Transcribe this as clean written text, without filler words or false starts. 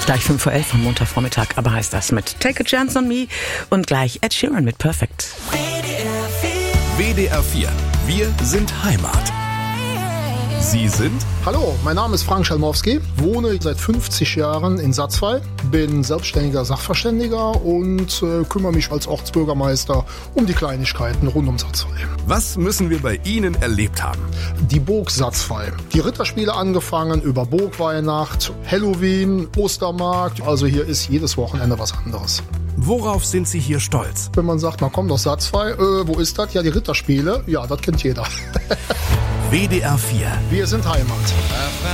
Gleich 5:11 am Montagvormittag, aber heißt das mit Take a Chance on Me und gleich Ed Sheeran mit Perfect. WDR 4. Wir sind Heimat. Sie sind? Hallo, mein Name ist Frank Schalmowski, wohne seit 50 Jahren in Satzwey, bin selbstständiger Sachverständiger und kümmere mich als Ortsbürgermeister um die Kleinigkeiten rund um Satzwey. Was müssen wir bei Ihnen erlebt haben? Die Burg Satzwey. Die Ritterspiele angefangen über Burgweihnacht, Halloween, Ostermarkt. Also hier ist jedes Wochenende was anderes. Worauf sind Sie hier stolz? Wenn man sagt, man kommt aus Satzwey, wo ist das? Ja, die Ritterspiele. Ja, das kennt jeder. WDR 4. Wir sind Heimat.